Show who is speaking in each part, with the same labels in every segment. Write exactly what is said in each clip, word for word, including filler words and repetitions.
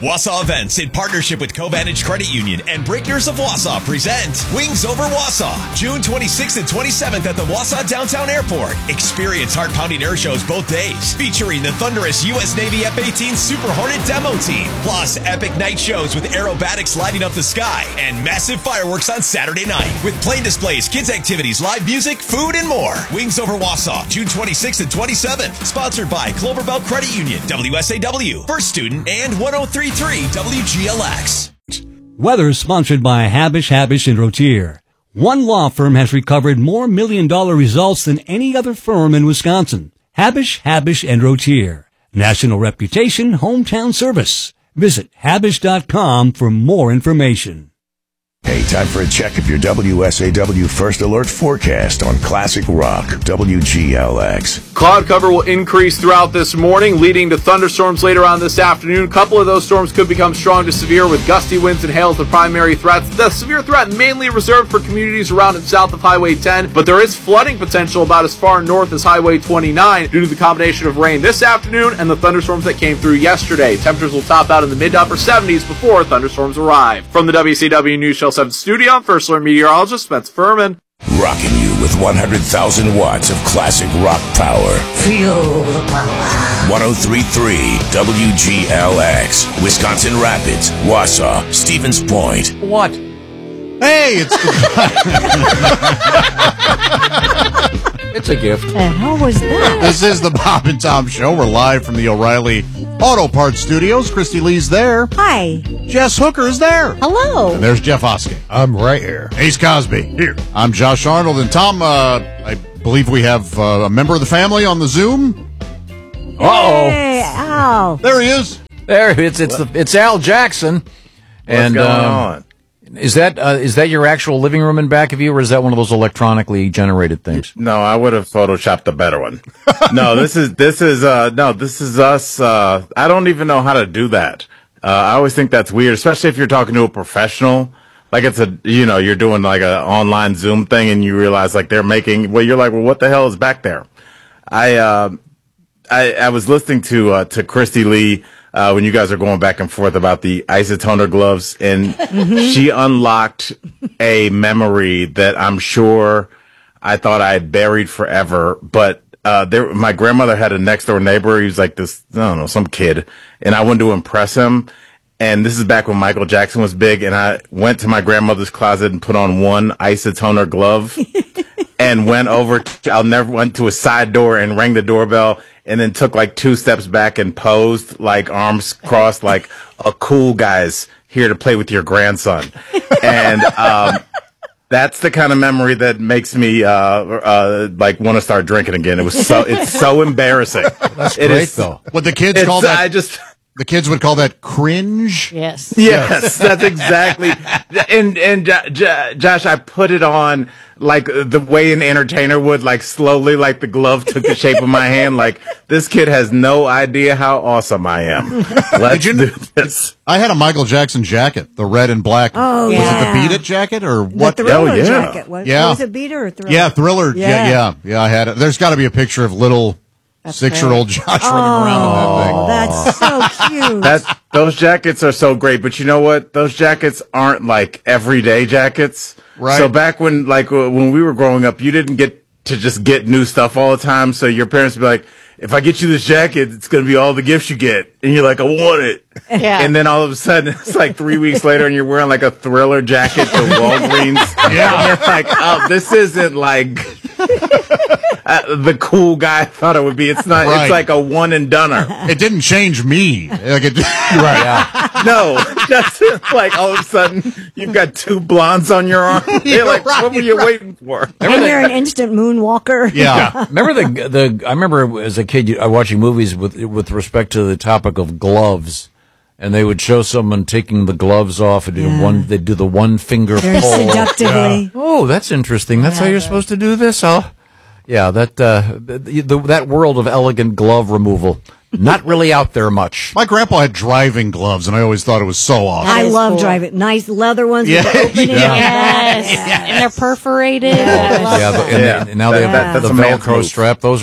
Speaker 1: Wausau Events, in partnership with Covantage Credit Union and Breakers of Wausau, present Wings Over Wausau, June twenty-sixth and twenty-seventh at the Wausau Downtown Airport. Experience heart-pounding air shows both days, featuring the thunderous U S Navy F eighteen Super Hornet demo team, plus epic night shows with aerobatics lighting up the sky, and massive fireworks on Saturday night, with plane displays, kids' activities, live music, food, and more. Wings Over Wausau, June twenty-sixth and twenty-seventh, sponsored by Clover Belt Credit Union, W S A W, First Student, and one oh three point three W G L X.
Speaker 2: Weather sponsored by Habish, Habish and Rotier. One law firm has recovered more million-dollar results than any other firm in Wisconsin. Habish, Habish and Rotier. National reputation, hometown service. Visit habish dot com for more information.
Speaker 3: Hey, time for a check of your W S A W First Alert forecast on Classic Rock, W G L X.
Speaker 4: Cloud cover will increase throughout this morning, leading to thunderstorms later on this afternoon. A couple of those storms could become strong to severe, with gusty winds and hail as the primary threats. The severe threat mainly reserved for communities around and south of Highway ten, but there is flooding potential about as far north as Highway twenty-nine due to the combination of rain this afternoon and the thunderstorms that came through yesterday. Temperatures will top out in the mid to upper seventies before thunderstorms arrive. From the W C W News Channel seven studio, I'm First Alert meteorologist Spencer Furman.
Speaker 3: Rocking you with one hundred thousand watts of classic rock power.
Speaker 5: Feel the power.
Speaker 3: one oh three point three W G L X. Wisconsin Rapids, Wausau, Stevens Point.
Speaker 6: What?
Speaker 7: Hey, it's
Speaker 6: It's a gift.
Speaker 5: The hell was that?
Speaker 7: This is the Bob and Tom Show. We're live from the O'Reilly Auto Parts Studios. Christy Lee's there.
Speaker 5: Hi.
Speaker 7: Jess Hooker is there.
Speaker 5: Hello.
Speaker 7: And there's Jeff Oskey.
Speaker 8: I'm right here.
Speaker 7: Ace Cosby. Here. I'm Josh Arnold. And Tom, uh, I believe we have uh, a member of the family on the Zoom.
Speaker 6: Uh-oh.
Speaker 5: Hey, Al.
Speaker 7: There he is.
Speaker 6: There, it's it's the, it's Al Jackson.
Speaker 8: What's going
Speaker 6: um,
Speaker 8: on?
Speaker 6: Is that uh, is that your actual living room in back of you, or is that one of those electronically generated things?
Speaker 8: No, I would have photoshopped a better one. no, this is this is uh no, this is us. Uh, I don't even know how to do that. Uh, I always think that's weird, especially if you're talking to a professional. Like it's a you know you're doing like a online Zoom thing, and you realize like they're making. Well, you're like, well, what the hell is back there? I uh, I, I was listening to uh, to Christy Lee. Uh, when you guys are going back and forth about the isotoner gloves, and mm-hmm. she unlocked a memory that I'm sure I thought I had buried forever. But uh, there, my grandmother had a next door neighbor. He was like this, I don't know, some kid, and I wanted to impress him. And this is back when Michael Jackson was big, and I went to my grandmother's closet and put on one isotoner glove, and went over. To, I'll never went to a side door and rang the doorbell. And then took like two steps back and posed, like arms crossed, like a cool guy's here to play with your grandson. And um, that's the kind of memory that makes me uh, uh, like want to start drinking again. It was so it's so embarrassing.
Speaker 6: That's
Speaker 8: it
Speaker 6: great,
Speaker 8: is,
Speaker 6: though.
Speaker 7: What the kids call that?
Speaker 8: I just.
Speaker 7: The kids would call that cringe.
Speaker 5: Yes.
Speaker 8: Yes, that's exactly. And and J- J- Josh, I put it on like the way an entertainer would, like slowly, like the glove took the shape of my hand. Like this kid has no idea how awesome I am. Let's
Speaker 7: you,
Speaker 8: do this.
Speaker 7: I had a Michael Jackson jacket, the red and black.
Speaker 5: Oh,
Speaker 7: was
Speaker 5: yeah.
Speaker 7: it the Beat It jacket or what?
Speaker 5: The Thriller
Speaker 8: Oh, yeah.
Speaker 5: jacket. Was,
Speaker 7: Yeah.
Speaker 5: was it Beat It or Thriller?
Speaker 7: Yeah, Thriller. Yeah,
Speaker 5: Yeah.
Speaker 7: yeah, yeah. I had it. There's got to be a picture of little
Speaker 5: That's
Speaker 7: six-year-old
Speaker 5: great.
Speaker 7: Josh running around in that thing.
Speaker 5: Oh, that's so cute.
Speaker 8: That those jackets are so great, but you know what? Those jackets aren't like everyday jackets.
Speaker 7: Right.
Speaker 8: So back when, like, uh, when we were growing up, you didn't get to just get new stuff all the time. So your parents would be like, "If I get you this jacket, it's gonna be all the gifts you get," and you're like, "I want it."
Speaker 5: Yeah.
Speaker 8: And then all of a sudden, it's like three weeks later, and you're wearing like a Thriller jacket to Walgreens.
Speaker 7: Yeah.
Speaker 8: And you're like, "Oh, this isn't like." Uh, the cool guy thought it would be. It's not.
Speaker 7: Right.
Speaker 8: It's like a one and doneer.
Speaker 7: It didn't change me. Like it,
Speaker 6: Right. Yeah.
Speaker 8: No, just like all of a sudden you've got two blondes on your arm. You're like,
Speaker 7: right,
Speaker 8: what were you
Speaker 7: right.
Speaker 8: waiting for?
Speaker 5: and you're an instant moonwalker.
Speaker 7: Yeah.
Speaker 6: Remember the the? I remember as a kid you- I watching movies with with respect to the topic of gloves, and they would show someone taking the gloves off and do
Speaker 5: Yeah.
Speaker 6: one. They do the one finger
Speaker 5: Very
Speaker 6: pull.
Speaker 5: seductively.
Speaker 6: Oh, that's interesting. That's how you're supposed to do this. Oh, yeah. That uh, the, the, that world of elegant glove removal, not really out there much.
Speaker 7: My grandpa had driving gloves, and I always thought it was so awesome.
Speaker 5: I
Speaker 9: is
Speaker 5: love
Speaker 9: cool.
Speaker 5: driving. Nice leather ones
Speaker 7: Yeah.
Speaker 5: with the opening.
Speaker 7: Yeah.
Speaker 9: Yes.
Speaker 5: Yes.
Speaker 9: And they're perforated. I love
Speaker 6: Yeah,
Speaker 9: that.
Speaker 6: but, and,
Speaker 8: Yeah.
Speaker 6: and now
Speaker 8: That-
Speaker 6: they have
Speaker 8: that-
Speaker 6: the
Speaker 8: that's a man's
Speaker 6: Velcro
Speaker 8: move.
Speaker 6: strap. Those are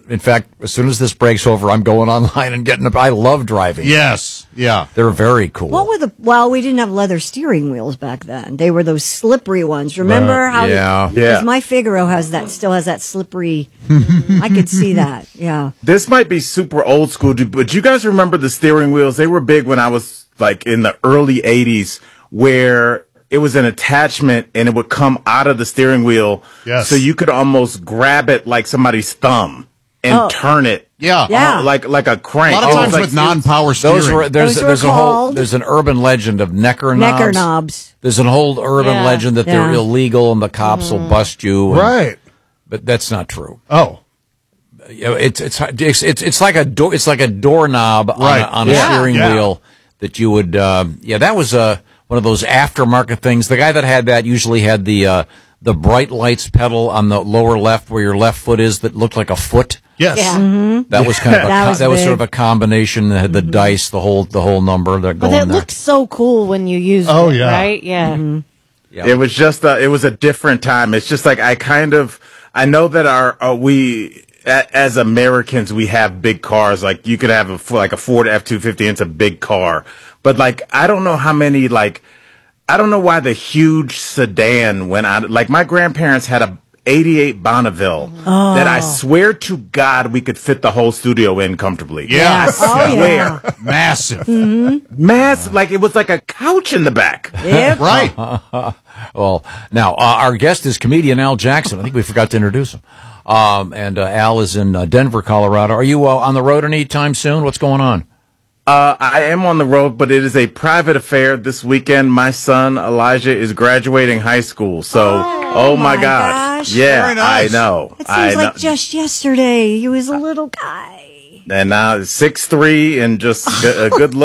Speaker 6: in fact, as soon as this breaks over, I'm going online and getting. A, I love driving.
Speaker 7: Yes, yeah,
Speaker 6: they're very cool.
Speaker 5: What were the? Well, we didn't have leather steering wheels back then. They were those slippery ones. Remember
Speaker 6: Uh,
Speaker 5: how?
Speaker 6: yeah.
Speaker 5: The,
Speaker 8: Yeah.
Speaker 5: 'cause my Figaro has that. Still has that slippery. I could see that. Yeah.
Speaker 8: This might be super old school, dude, but you guys remember the steering wheels? They were big when I was like in the early eighties, where it was an attachment and it would come out of the steering wheel.
Speaker 7: Yes.
Speaker 8: So you could almost grab it like somebody's thumb and
Speaker 5: Oh.
Speaker 8: turn it.
Speaker 7: yeah.
Speaker 5: Yeah.
Speaker 8: uh, like like a crank.
Speaker 7: A lot of
Speaker 8: It was
Speaker 7: times
Speaker 8: like-
Speaker 7: with non-power steering.
Speaker 6: Those were there's
Speaker 5: Those were
Speaker 6: there's a whole
Speaker 5: called-
Speaker 6: there's an urban legend of necker knobs.
Speaker 5: Necker knobs.
Speaker 6: There's an old urban
Speaker 9: Yeah.
Speaker 6: legend that they're
Speaker 5: Yeah.
Speaker 6: illegal and the cops will bust you. and-
Speaker 7: right.
Speaker 6: but that's not true.
Speaker 7: Oh,
Speaker 6: You know, it's it's it's it's it's like a door. It's like a doorknob on
Speaker 7: Right.
Speaker 6: a, on a
Speaker 7: Yeah.
Speaker 6: steering
Speaker 7: Yeah.
Speaker 6: wheel that you would. Uh, yeah, that was uh, one of those aftermarket things. The guy that had that usually had the uh, the bright lights pedal on the lower left where your left foot is that looked like a foot.
Speaker 7: yes.
Speaker 5: Yeah.
Speaker 6: That was kind of a
Speaker 5: That
Speaker 6: co-
Speaker 5: was
Speaker 6: that was sort of
Speaker 5: big.
Speaker 6: a combination that had the dice, the whole the whole number that
Speaker 9: But
Speaker 6: going
Speaker 9: that
Speaker 6: there.
Speaker 9: looked so cool when you used
Speaker 7: Oh,
Speaker 9: it,
Speaker 7: yeah.
Speaker 9: right? Yeah.
Speaker 6: Yeah.
Speaker 8: It was just a, it was a different time. It's just like I kind of I know that our uh, we a, as Americans we have big cars. Like you could have a like a Ford F two fifty. It's a big car, but like I don't know how many like I don't know why the huge sedan went out. Like my grandparents had a eighty-eight Bonneville that I swear to God we could fit the whole studio in comfortably.
Speaker 7: Yeah.
Speaker 5: Oh yeah.
Speaker 7: Massive.
Speaker 8: Mass, like it was like a couch in the back.
Speaker 5: Yep.
Speaker 7: Right.
Speaker 6: Well, now uh, our guest is comedian Al Jackson. I think we forgot to introduce him. Um, and uh, Al is in uh, Denver, Colorado. Are you uh, on the road anytime soon? What's going on?
Speaker 8: Uh, I am on the road, but it is a private affair this weekend. My son Elijah is graduating high school, so oh, my,
Speaker 5: my
Speaker 8: gosh,
Speaker 5: gosh.
Speaker 8: yeah,
Speaker 7: Very nice.
Speaker 8: I know,
Speaker 5: It
Speaker 8: I
Speaker 5: seems
Speaker 8: know.
Speaker 5: like just yesterday he was a little guy.
Speaker 8: And now six three and just a good look.